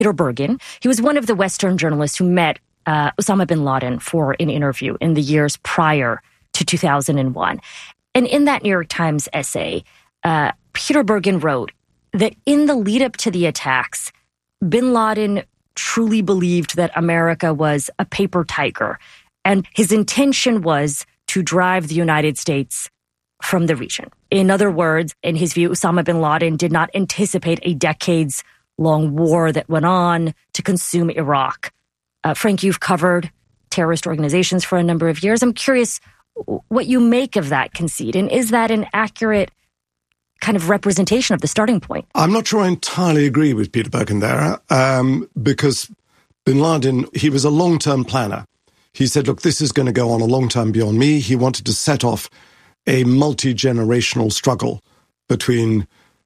Peter Bergen. He was one of the Western journalists who met Osama bin Laden for an interview in the years prior to 2001. And in that New York Times essay, Peter Bergen wrote that in the lead up to the attacks, bin Laden truly believed that America was a paper tiger, and his intention was to drive the United States from the region. In other words, in his view, Osama bin Laden did not anticipate a decades-long war that went on to consume Iraq. Frank, you've covered terrorist organizations for a number of years. I'm curious what you make of that conceit, and is that an accurate kind of representation of the starting point? I'm not sure I entirely agree with Peter Bergen there, because bin Laden, he was a long-term planner. He said, look, this is going to go on a long time beyond me. He wanted to set off a multi-generational struggle between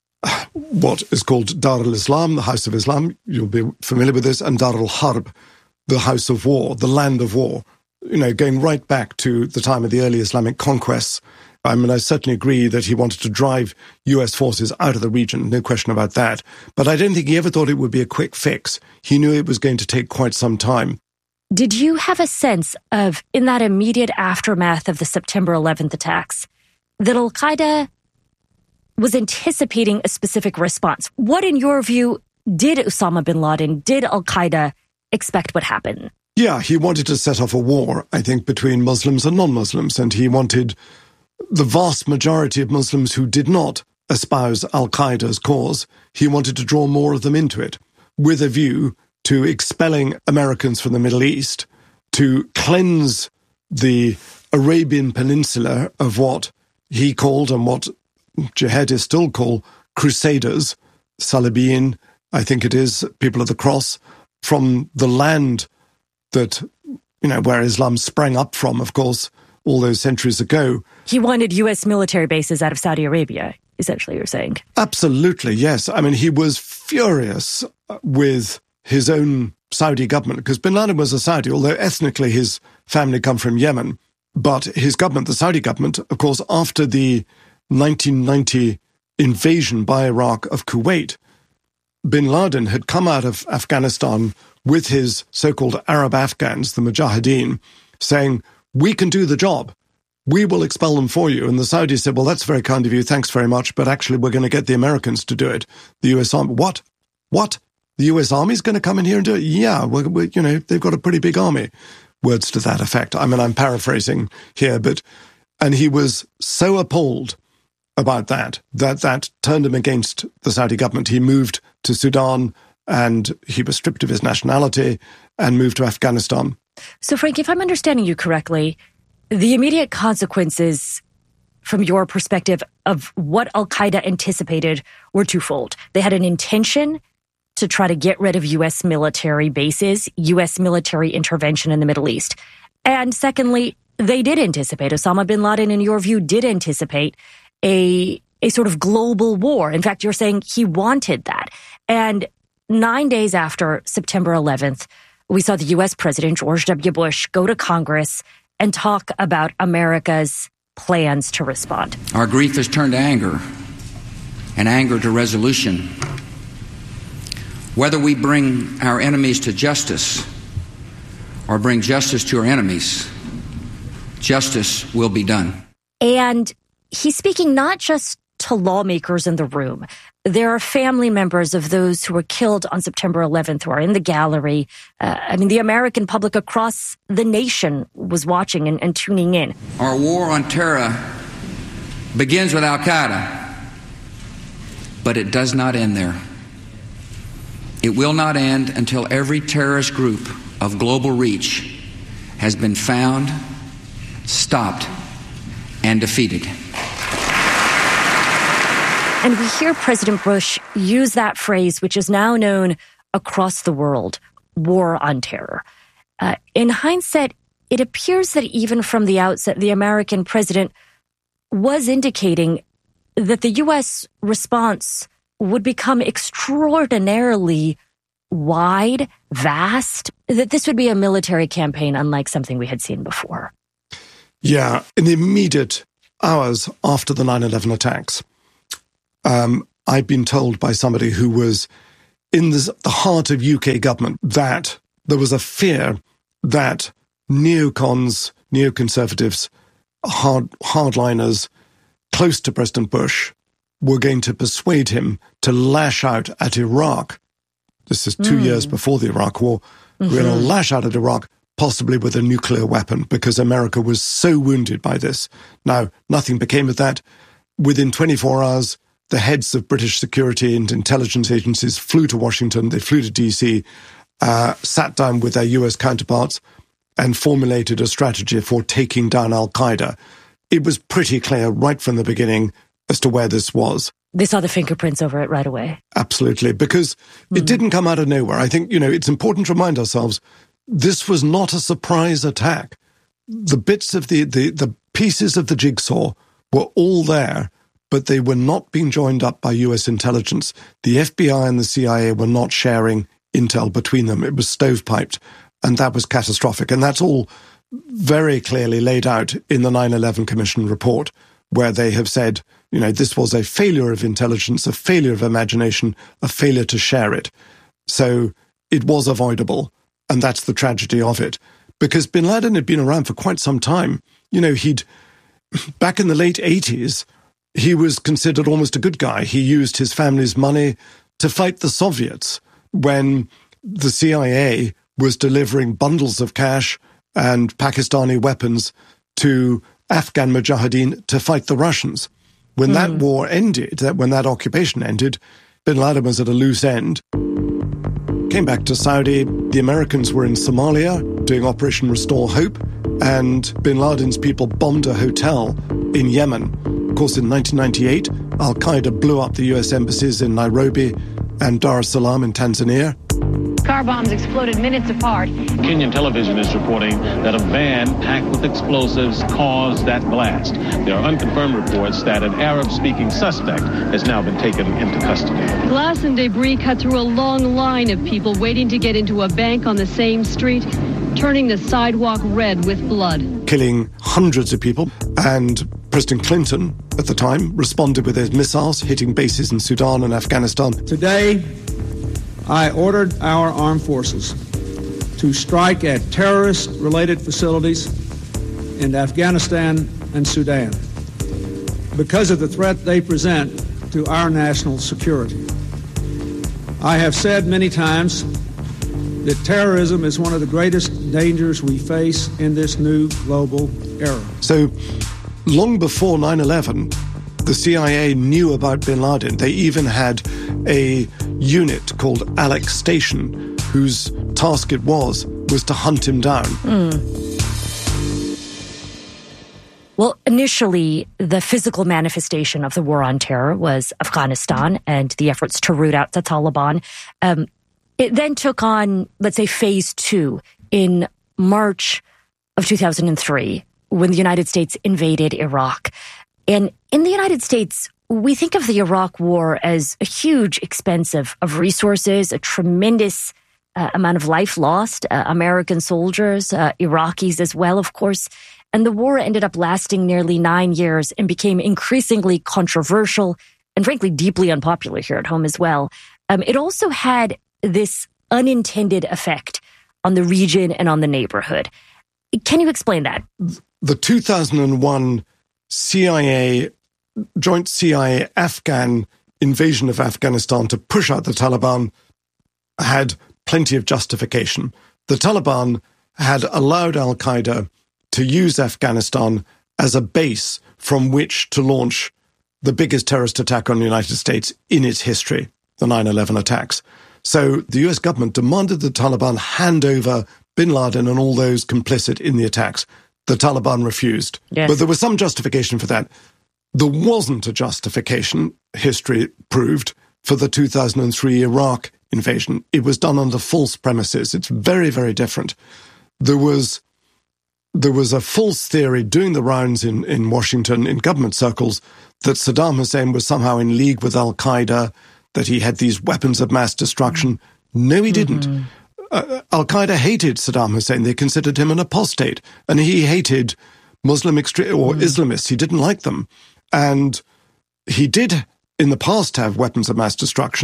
what is called Dar al-Islam, the House of Islam, you'll be familiar with this, and Dar al-Harb, the House of War, the land of war, going right back to the time of the early Islamic conquests. I mean, I certainly agree that he wanted to drive US forces out of the region, no question about that. But I don't think he ever thought it would be a quick fix. He knew it was going to take quite some time. Did you have a sense of, in that immediate aftermath of the September 11th attacks, that al-Qaeda was anticipating a specific response? What, in your view, did Osama bin Laden, did al-Qaeda expect would happen? Yeah, he wanted to set off a war, I think, between Muslims and non-Muslims, and he wanted the vast majority of Muslims who did not espouse al-Qaeda's cause, he wanted to draw more of them into it, with a view to expelling Americans from the Middle East, to cleanse the Arabian Peninsula of what he called, and what jihadists still call, crusaders, Salabiyin, I think it is, people of the cross, from the land that, where Islam sprang up from, of course, all those centuries ago. He wanted U.S. military bases out of Saudi Arabia, essentially, you're saying. Absolutely, yes. I mean, he was furious with his own Saudi government, because bin Laden was a Saudi, although ethnically his family come from Yemen. But his government, the Saudi government, of course, after the 1990 invasion by Iraq of Kuwait, bin Laden had come out of Afghanistan with his so-called Arab Afghans, the Mujahideen, saying, we can do the job. We will expel them for you. And the Saudis said, well, that's very kind of you. Thanks very much. But actually, we're going to get the Americans to do it. The U.S. Army. What? The U.S. Army's going to come in here and do it? Yeah, they've got a pretty big army. Words to that effect. I mean, I'm paraphrasing here, and he was so appalled about that turned him against the Saudi government. He moved to Sudan, and he was stripped of his nationality and moved to Afghanistan. So, Frank, if I'm understanding you correctly, the immediate consequences from your perspective of what al-Qaeda anticipated were twofold. They had an intention to try to get rid of U.S. military bases, U.S. military intervention in the Middle East. And secondly, they did anticipate, Osama bin Laden, in your view, did anticipate a sort of global war. In fact, you're saying he wanted that. And 9 days after September 11th, we saw the U.S. President, George W. Bush, go to Congress and talk about America's plans to respond. Our grief has turned to anger, and anger to resolution. Whether we bring our enemies to justice or bring justice to our enemies, justice will be done. And he's speaking not just to lawmakers in the room. There are family members of those who were killed on September 11th who are in the gallery. The American public across the nation was watching and tuning in. Our war on terror begins with al-Qaeda, but it does not end there. It will not end until every terrorist group of global reach has been found, stopped, and defeated. And we hear President Bush use that phrase, which is now known across the world, war on terror. In hindsight, it appears that even from the outset, the American president was indicating that the U.S. response would become extraordinarily wide, vast, that this would be a military campaign unlike something we had seen before. Yeah, in the immediate hours after the 9/11 attacks, I've been told by somebody who was in the heart of UK government that there was a fear that neocons, neoconservatives, hardliners close to President Bush were going to persuade him to lash out at Iraq. This is 2 years before the Iraq War. We're going to lash out at Iraq, possibly with a nuclear weapon, because America was so wounded by this. Now, nothing became of that. Within 24 hours, the heads of British security and intelligence agencies flew to Washington, they flew to DC, sat down with their US counterparts and formulated a strategy for taking down al-Qaeda. It was pretty clear right from the beginning as to where this was. They saw the fingerprints over it right away. Absolutely, because it didn't come out of nowhere. I think, it's important to remind ourselves, this was not a surprise attack. The bits of the pieces of the jigsaw were all there, but they were not being joined up by US intelligence. The FBI and the CIA were not sharing intel between them. It was stovepiped, and that was catastrophic. And that's all very clearly laid out in the 9/11 Commission report, where they have said, this was a failure of intelligence, a failure of imagination, a failure to share it. So it was avoidable, and that's the tragedy of it. Because bin Laden had been around for quite some time. Back in the late 80s, he was considered almost a good guy. He used his family's money to fight the Soviets when the CIA was delivering bundles of cash and Pakistani weapons to Afghan Mujahideen to fight the Russians. When that war ended, when that occupation ended, bin Laden was at a loose end. Came back to Saudi. The Americans were in Somalia doing Operation Restore Hope, and bin Laden's people bombed a hotel in Yemen. Of course, in 1998, al-Qaeda blew up the US embassies in Nairobi and Dar es Salaam in Tanzania. Car bombs exploded minutes apart. Kenyan television is reporting that a van packed with explosives caused that blast. There are unconfirmed reports that an Arab-speaking suspect has now been taken into custody. Glass and debris cut through a long line of people waiting to get into a bank on the same street, turning the sidewalk red with blood. Killing hundreds of people. And President Clinton, at the time, responded with his missiles hitting bases in Sudan and Afghanistan. Today, I ordered our armed forces to strike at terrorist-related facilities in Afghanistan and Sudan because of the threat they present to our national security. I have said many times that terrorism is one of the greatest dangers we face in this new global era. So, long before 9/11, the CIA knew about bin Laden. They even had a unit called Alex Station, whose task it was to hunt him down. Well, initially, the physical manifestation of the war on terror was Afghanistan and the efforts to root out the Taliban. It then took on, let's say, phase 2 in March of 2003, when the United States invaded Iraq. And in the United States, we think of the Iraq War as a huge expense of resources, a tremendous amount of life lost, American soldiers, Iraqis as well, of course. And the war ended up lasting nearly 9 years and became increasingly controversial and frankly deeply unpopular here at home as well. It also had this unintended effect on the region and on the neighborhood. Can you explain that? The 2001 joint CIA-Afghan invasion of Afghanistan to push out the Taliban had plenty of justification. The Taliban had allowed al-Qaeda to use Afghanistan as a base from which to launch the biggest terrorist attack on the United States in its history, the 9/11 attacks. So the US government demanded the Taliban hand over bin Laden and all those complicit in the attacks. The Taliban refused. Yes. But there was some justification for that. There wasn't a justification, history proved, for the 2003 Iraq invasion. It was done under false premises. It's very, very different. There was a false theory doing the rounds in Washington, in government circles, that Saddam Hussein was somehow in league with al-Qaeda, that he had these weapons of mass destruction. No, he didn't. Al-Qaeda hated Saddam Hussein. They considered him an apostate. And he hated Muslim Islamists. He didn't like them. And he did, in the past, have weapons of mass destruction,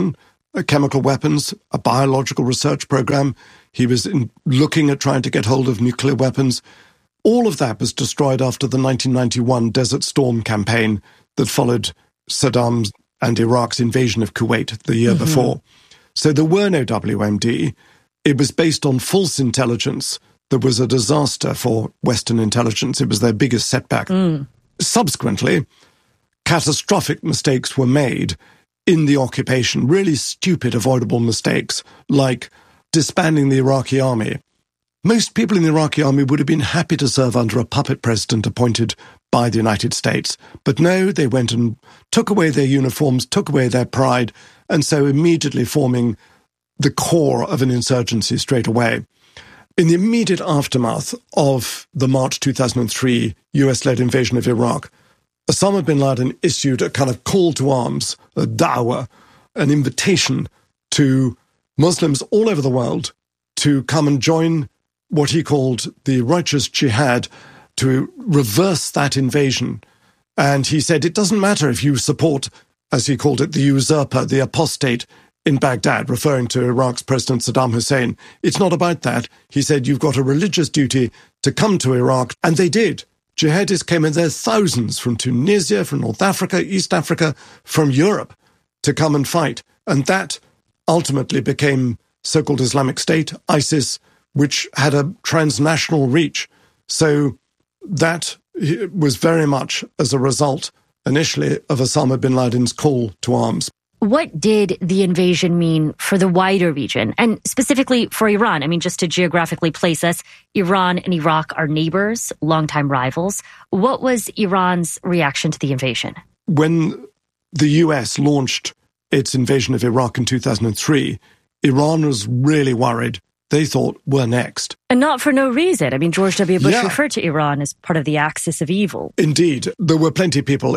chemical weapons, a biological research program. He was looking at trying to get hold of nuclear weapons. All of that was destroyed after the 1991 Desert Storm campaign that followed Saddam's and Iraq's invasion of Kuwait the year before. So there were no WMD. It was based on false intelligence that was a disaster for Western intelligence. It was their biggest setback. Subsequently, catastrophic mistakes were made in the occupation, really stupid, avoidable mistakes, like disbanding the Iraqi army. Most people in the Iraqi army would have been happy to serve under a puppet president appointed by the United States. But no, they went and took away their uniforms, took away their pride, and so immediately forming the core of an insurgency straight away. In the immediate aftermath of the March 2003 US-led invasion of Iraq, Osama bin Laden issued a kind of call to arms, a da'wah, an invitation to Muslims all over the world to come and join what he called the righteous jihad to reverse that invasion. And he said, it doesn't matter if you support, as he called it, the usurper, the apostate in Baghdad, referring to Iraq's President Saddam Hussein. It's not about that. He said, you've got a religious duty to come to Iraq. And they did. Jihadis came in their thousands from Tunisia, from North Africa, East Africa, from Europe to come and fight. And that ultimately became so-called Islamic State, ISIS, which had a transnational reach. So that was very much as a result, initially, of Osama bin Laden's call to arms. What did the invasion mean for the wider region, and specifically for Iran? I mean, just to geographically place us, Iran and Iraq are neighbors, longtime rivals. What was Iran's reaction to the invasion? When the US launched its invasion of Iraq in 2003, Iran was really worried. They thought, we're next. And not for no reason. I mean, George W. Bush referred to Iran as part of the axis of evil. Indeed. There were plenty of people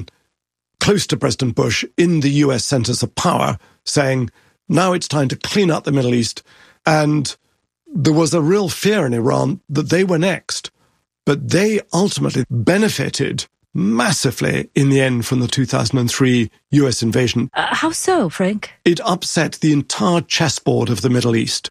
close to President Bush in the US centers of power saying, now it's time to clean up the Middle East. And there was a real fear in Iran that they were next. But they ultimately benefited massively in the end from the 2003 US invasion. How so, Frank? It upset the entire chessboard of the Middle East,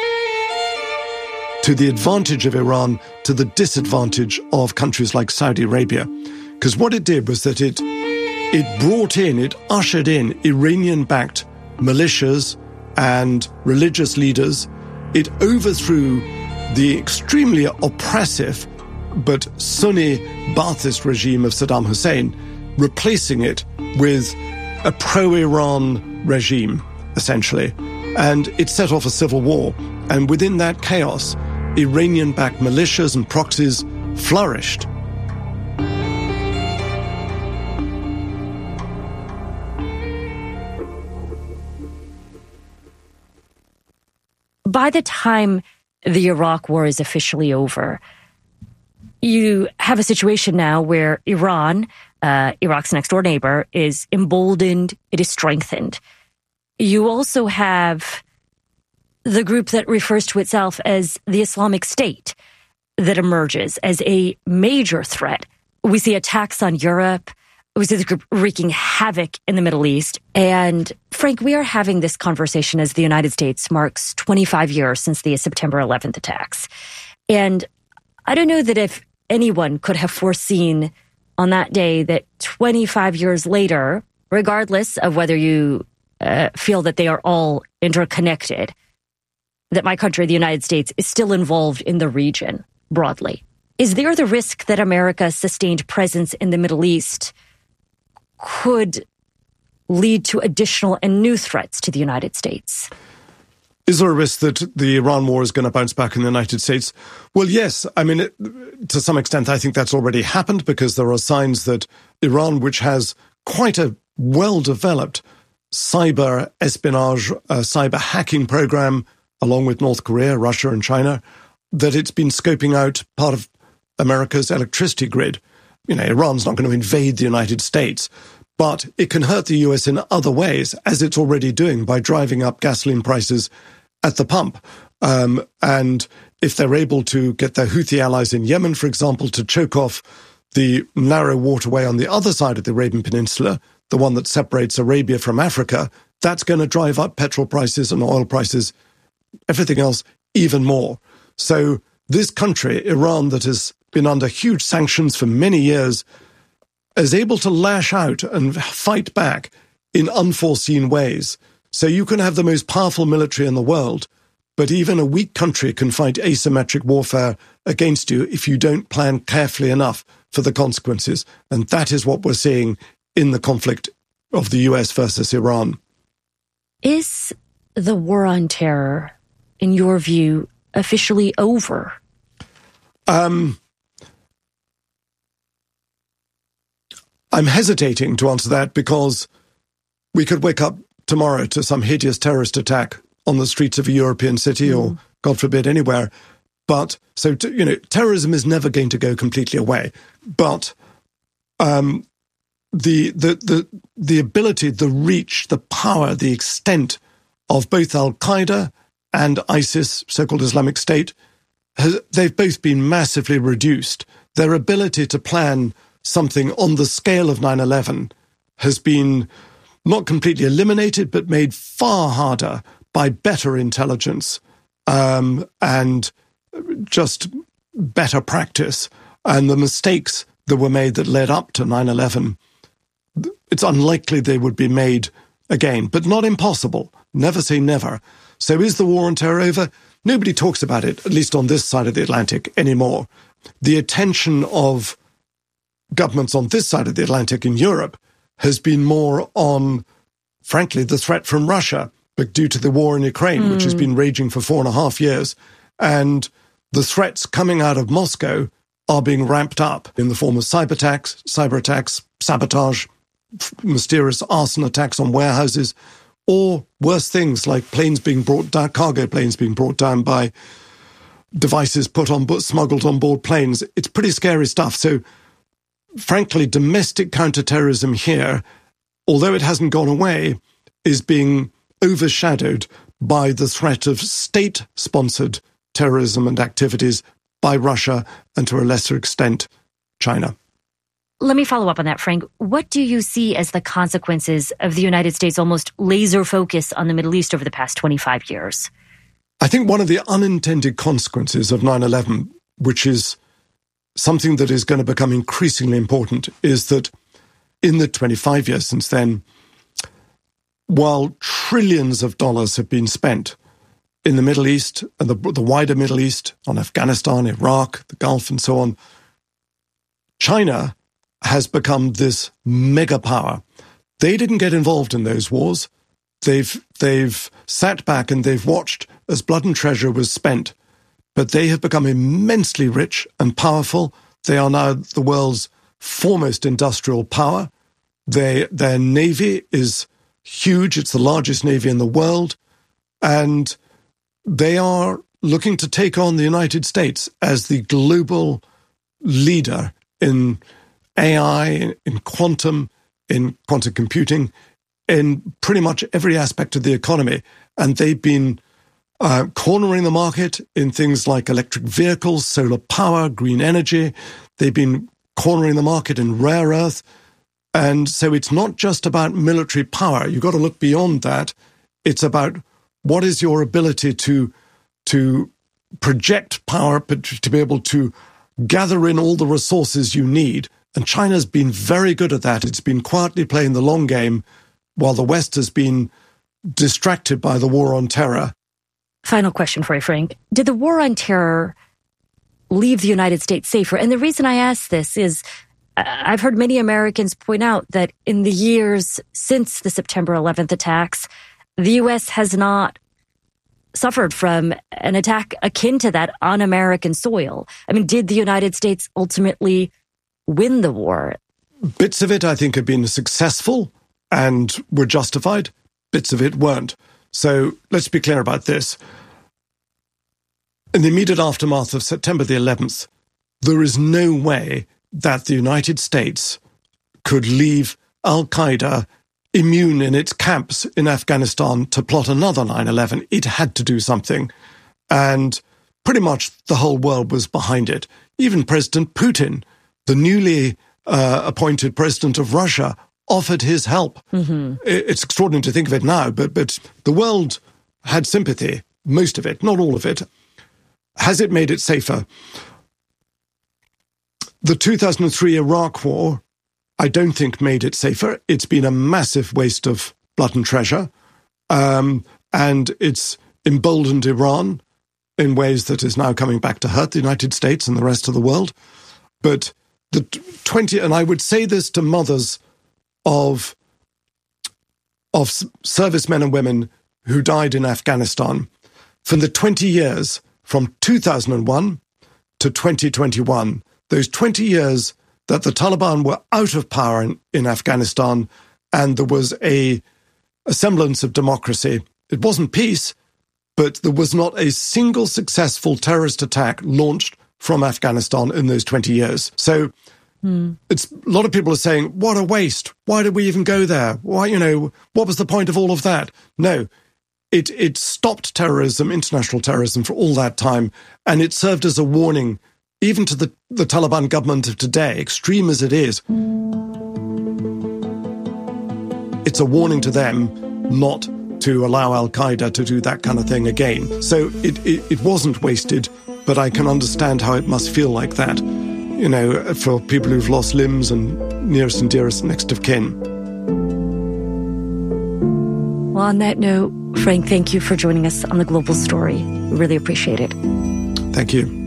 to the advantage of Iran, to the disadvantage of countries like Saudi Arabia. Because what it did was that it ushered in Iranian-backed militias and religious leaders. It overthrew the extremely oppressive but Sunni Ba'athist regime of Saddam Hussein, replacing it with a pro-Iran regime, essentially. And it set off a civil war. And within that chaos, Iranian-backed militias and proxies flourished. By the time the Iraq war is officially over, you have a situation now where Iran, Iraq's next-door neighbor, is emboldened, it is strengthened. You also have the group that refers to itself as the Islamic State that emerges as a major threat. We see attacks on Europe. We see the group wreaking havoc in the Middle East. And Frank, we are having this conversation as the United States marks 25 years since the September 11th attacks. And I don't know that if anyone could have foreseen on that day that 25 years later, regardless of whether you feel that they are all interconnected, that my country, the United States, is still involved in the region broadly. Is there the risk that America's sustained presence in the Middle East could lead to additional and new threats to the United States? Is there a risk that the Iran war is going to bounce back in the United States? Well, yes. I mean, to some extent, I think that's already happened because there are signs that Iran, which has quite a well-developed cyber espionage, cyber hacking program, along with North Korea, Russia, and China, that it's been scoping out part of America's electricity grid. You know, Iran's not going to invade the United States, but it can hurt the US in other ways, as it's already doing by driving up gasoline prices at the pump. And if they're able to get their Houthi allies in Yemen, for example, to choke off the narrow waterway on the other side of the Arabian Peninsula, the one that separates Arabia from Africa, that's going to drive up petrol prices and oil prices, everything else, even more. So this country, Iran, that has been under huge sanctions for many years, is able to lash out and fight back in unforeseen ways. So you can have the most powerful military in the world, but even a weak country can fight asymmetric warfare against you if you don't plan carefully enough for the consequences. And that is what we're seeing in the conflict of the US versus Iran. Is the war on terror, in your view, officially over? I'm hesitating to answer that because we could wake up tomorrow to some hideous terrorist attack on the streets of a European city or, God forbid, anywhere. But, so, terrorism is never going to go completely away. But the ability, the reach, the power, the extent of both Al-Qaeda and ISIS, so-called Islamic State, they've both been massively reduced. Their ability to plan something on the scale of 9/11 has been not completely eliminated, but made far harder by better intelligence and just better practice. And the mistakes that were made that led up to 9/11, it's unlikely they would be made again, but not impossible. Never say never. So is the war on terror over? Nobody talks about it, at least on this side of the Atlantic, anymore. The attention of governments on this side of the Atlantic in Europe has been more on, frankly, the threat from Russia, but due to the war in Ukraine, which has been raging for 4.5 years. And the threats coming out of Moscow are being ramped up in the form of cyber attacks, sabotage, mysterious arson attacks on warehouses, or worse things like planes being brought down, cargo planes being brought down by devices smuggled on board planes. It's pretty scary stuff. So, frankly, domestic counterterrorism here, although it hasn't gone away, is being overshadowed by the threat of state-sponsored terrorism and activities by Russia and, to a lesser extent, China. Let me follow up on that, Frank. What do you see as the consequences of the United States' almost laser focus on the Middle East over the past 25 years? I think one of the unintended consequences of 9/11, which is something that is going to become increasingly important, is that in the 25 years since then, while trillions of dollars have been spent in the Middle East and the wider Middle East, on Afghanistan, Iraq, the Gulf, and so on, China has become this mega power. They didn't get involved in those wars. They've sat back and they've watched as blood and treasure was spent. But they have become immensely rich and powerful. They are now the world's foremost industrial power. Their navy is huge. It's the largest navy in the world. And they are looking to take on the United States as the global leader in AI, in quantum computing, in pretty much every aspect of the economy. And they've been cornering the market in things like electric vehicles, solar power, green energy. They've been cornering the market in rare earth. And so it's not just about military power. You've got to look beyond that. It's about what is your ability to project power, but to be able to gather in all the resources you need. And China's been very good at that. It's been quietly playing the long game while the West has been distracted by the war on terror. Final question for you, Frank. Did the war on terror leave the United States safer? And the reason I ask this is I've heard many Americans point out that in the years since the September 11th attacks, the U.S. has not suffered from an attack akin to that on American soil. I mean, did the United States ultimately win the war? Bits of it, I think, have been successful and were justified. Bits of it weren't. So let's be clear about this. In the immediate aftermath of September the 11th, there is no way that the United States could leave Al-Qaeda immune in its camps in Afghanistan to plot another 9/11. It had to do something. And pretty much the whole world was behind it. Even President Putin, the newly appointed president of Russia, offered his help. It's extraordinary to think of it now, but the world had sympathy, most of it, not all of it. Has it made it safer? The 2003 Iraq War, I don't think made it safer. It's been a massive waste of blood and treasure, and it's emboldened Iran in ways that is now coming back to hurt the United States and the rest of the world. But the 20, and I would say this to mothers of servicemen and women who died in Afghanistan, for the 20 years from 2001 to 2021, those 20 years that the Taliban were out of power in Afghanistan and there was a semblance of democracy. It wasn't peace, but there was not a single successful terrorist attack launched from Afghanistan in those 20 years. So it's a lot of people are saying, what a waste. Why did we even go there? Why, what was the point of all of that? No, it stopped terrorism, international terrorism, for all that time, and it served as a warning even to the Taliban government of today, extreme as it is. It's a warning to them not to allow Al-Qaeda to do that kind of thing again. So it wasn't wasted, but I can understand how it must feel like that, for people who've lost limbs and nearest and dearest next of kin. Well, on that note, Frank, thank you for joining us on The Global Story. We really appreciate it. Thank you.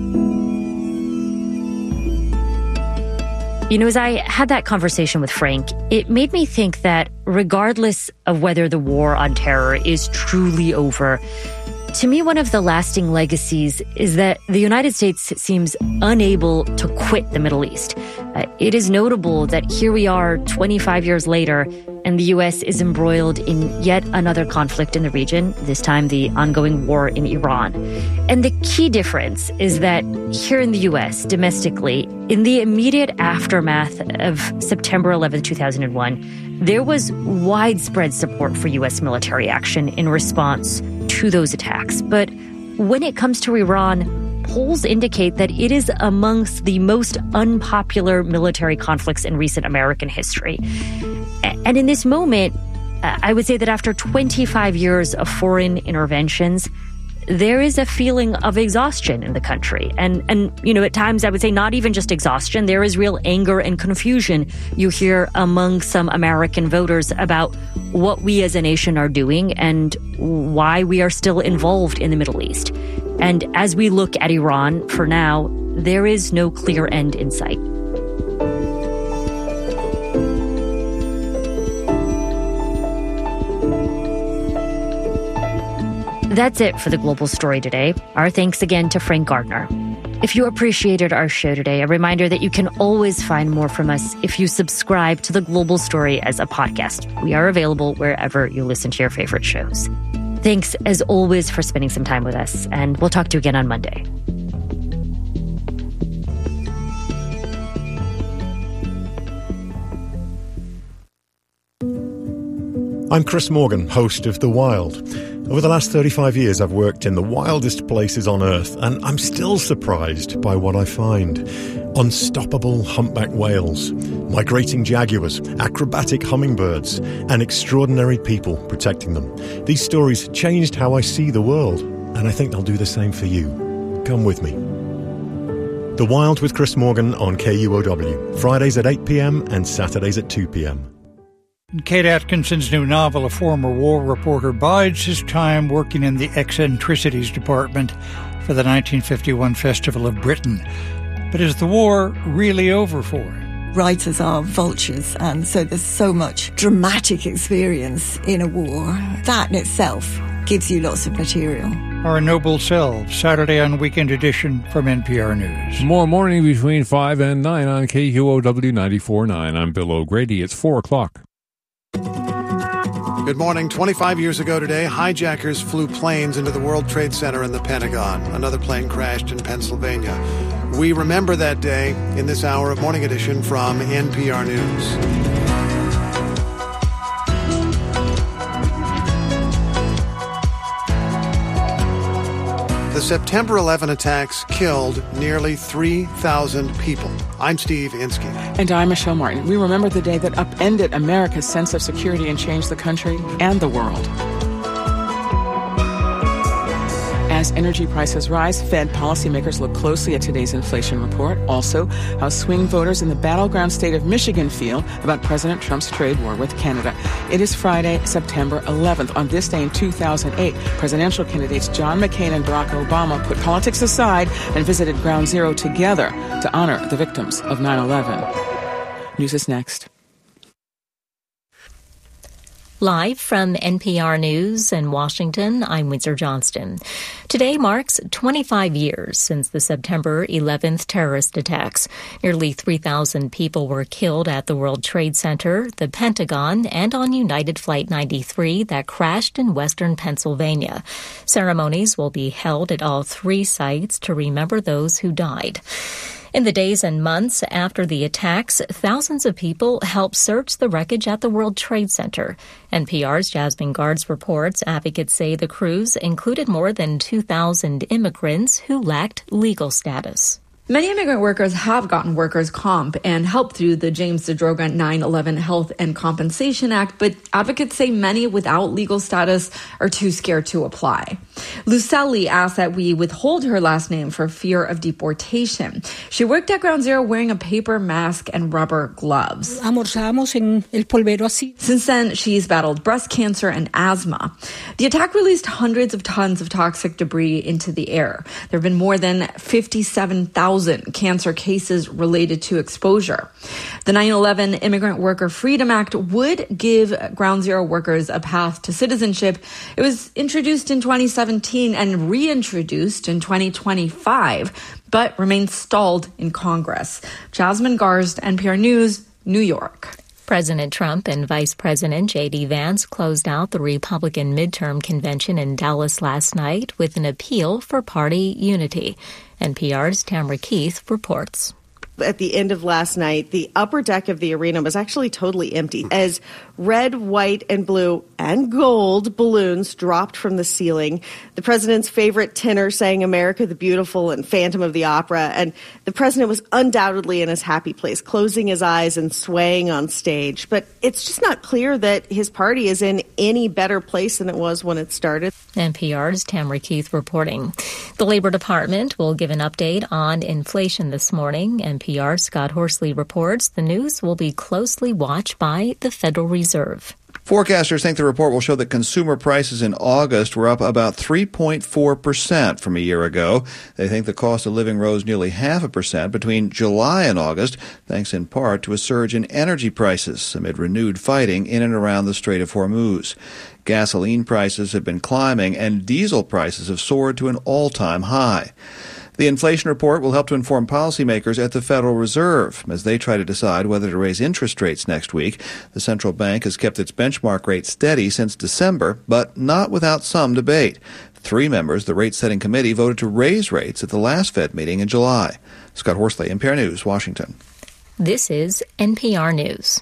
As I had that conversation with Frank, it made me think that regardless of whether the war on terror is truly over, to me, one of the lasting legacies is that the United States seems unable to quit the Middle East. It is notable that here we are 25 years later, and the U.S. is embroiled in yet another conflict in the region, this time the ongoing war in Iran. And the key difference is that here in the U.S., domestically, in the immediate aftermath of September 11, 2001, there was widespread support for U.S. military action in response to those attacks. But when it comes to Iran, polls indicate that it is amongst the most unpopular military conflicts in recent American history. And in this moment, I would say that after 25 years of foreign interventions, there is a feeling of exhaustion in the country. And at times I would say not even just exhaustion, there is real anger and confusion you hear among some American voters about what we as a nation are doing and why we are still involved in the Middle East. And as we look at Iran, for now, there is no clear end in sight. That's it for The Global Story today. Our thanks again to Frank Gardner. If you appreciated our show today, a reminder that you can always find more from us if you subscribe to The Global Story as a podcast. We are available wherever you listen to your favorite shows. Thanks, as always, for spending some time with us, and we'll talk to you again on Monday. I'm Chris Morgan, host of The Wild. Over the last 35 years, I've worked in the wildest places on Earth, and I'm still surprised by what I find. Unstoppable humpback whales, migrating jaguars, acrobatic hummingbirds, and extraordinary people protecting them. These stories changed how I see the world, and I think they'll do the same for you. Come with me. The Wild with Chris Morgan on KUOW, Fridays at 8 p.m. and Saturdays at 2 p.m. Kate Atkinson's new novel, A Former War Reporter, bides his time working in the eccentricities department for the 1951 Festival of Britain. But is the war really over for him? Writers are vultures, and so there's so much dramatic experience in a war. That in itself gives you lots of material. Our Noble Selves, Saturday on Weekend Edition from NPR News. More morning between 5 and 9 on KUOW 94.9. I'm Bill O'Grady. It's 4 o'clock. Good morning. 25 years ago today, hijackers flew planes into the World Trade Center and the Pentagon. Another plane crashed in Pennsylvania. We remember that day in this hour of Morning Edition from NPR News. The September 11 attacks killed nearly 3,000 people. I'm Steve Inskeep. And I'm Michelle Martin. We remember the day that upended America's sense of security and changed the country and the world. As energy prices rise, Fed policymakers look closely at today's inflation report. Also, how swing voters in the battleground state of Michigan feel about President Trump's trade war with Canada. It is Friday, September 11th. On this day in 2008, presidential candidates John McCain and Barack Obama put politics aside and visited Ground Zero together to honor the victims of 9/11. News is next. Live from NPR News in Washington, I'm Windsor Johnston. Today marks 25 years since the September 11th terrorist attacks. Nearly 3,000 people were killed at the World Trade Center, the Pentagon, and on United Flight 93 that crashed in western Pennsylvania. Ceremonies will be held at all three sites to remember those who died. In the days and months after the attacks, thousands of people helped search the wreckage at the World Trade Center. NPR's Jasmine Guards reports advocates say the crews included more than 2,000 immigrants who lacked legal status. Many immigrant workers have gotten workers' comp and help through the James Zadroga 9/11 Health and Compensation Act, but advocates say many without legal status are too scared to apply. Lucelli asked that we withhold her last name for fear of deportation. She worked at Ground Zero wearing a paper mask and rubber gloves. Since then, she's battled breast cancer and asthma. The attack released hundreds of tons of toxic debris into the air. There have been more than 57,000 cancer cases related to exposure. The 9/11 Immigrant Worker Freedom Act would give Ground Zero workers a path to citizenship. It was introduced in 2017 and reintroduced in 2025, but remains stalled in Congress. Jasmine Garst, NPR News, New York. President Trump and Vice President J.D. Vance closed out the Republican midterm convention in Dallas last night with an appeal for party unity. NPR's Tamara Keith reports. At the end of last night, the upper deck of the arena was actually totally empty as red, white, and blue and gold balloons dropped from the ceiling. The president's favorite tenor sang America the Beautiful and Phantom of the Opera, and the president was undoubtedly in his happy place, closing his eyes and swaying on stage. But it's just not clear that his party is in any better place than it was when it started. NPR's Tamara Keith reporting. The Labor Department will give an update on inflation this morning. NPR's Scott Horsley reports the news will be closely watched by the Federal Reserve. Forecasters think the report will show that consumer prices in August were up about 3.4% from a year ago. They think the cost of living rose nearly 0.5% between July and August, thanks in part to a surge in energy prices amid renewed fighting in and around the Strait of Hormuz. Gasoline prices have been climbing, and diesel prices have soared to an all-time high. The inflation report will help to inform policymakers at the Federal Reserve as they try to decide whether to raise interest rates next week. The central bank has kept its benchmark rate steady since December, but not without some debate. 3 members of the rate-setting committee voted to raise rates at the last Fed meeting in July. Scott Horsley, NPR News, Washington. This is NPR News.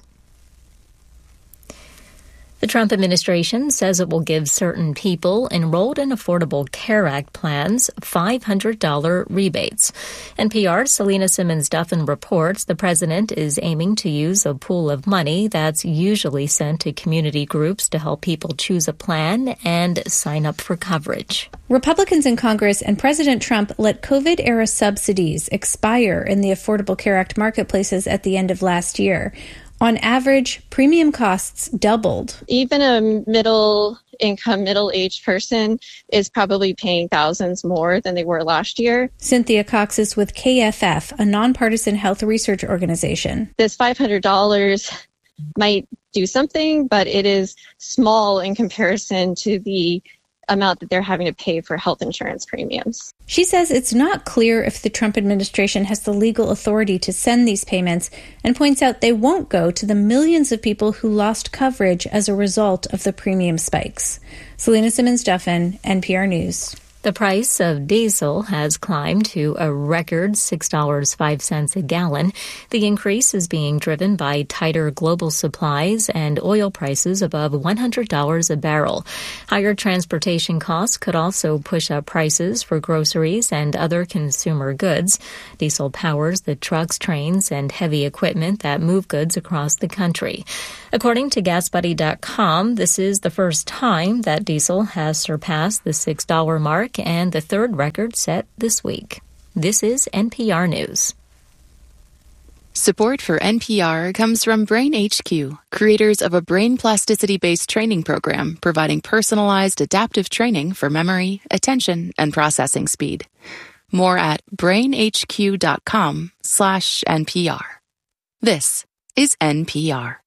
The Trump administration says it will give certain people enrolled in Affordable Care Act plans $500 rebates. NPR's Selena Simmons-Duffin reports the president is aiming to use a pool of money that's usually sent to community groups to help people choose a plan and sign up for coverage. Republicans in Congress and President Trump let COVID-era subsidies expire in the Affordable Care Act marketplaces at the end of last year. On average, premium costs doubled. Even a middle-income, middle-aged person is probably paying thousands more than they were last year. Cynthia Cox is with KFF, a nonpartisan health research organization. This $500 might do something, but it is small in comparison to the amount that they're having to pay for health insurance premiums. She says it's not clear if the Trump administration has the legal authority to send these payments and points out they won't go to the millions of people who lost coverage as a result of the premium spikes. Selena Simmons-Duffin, NPR News. The price of diesel has climbed to a record $6.05 a gallon. The increase is being driven by tighter global supplies and oil prices above $100 a barrel. Higher transportation costs could also push up prices for groceries and other consumer goods. Diesel powers the trucks, trains, and heavy equipment that move goods across the country. According to GasBuddy.com, this is the first time that diesel has surpassed the $6 mark and the third record set this week. This is NPR News. Support for NPR comes from Brain HQ, creators of a brain plasticity-based training program providing personalized adaptive training for memory, attention, and processing speed. More at brainhq.com/NPR. This is NPR.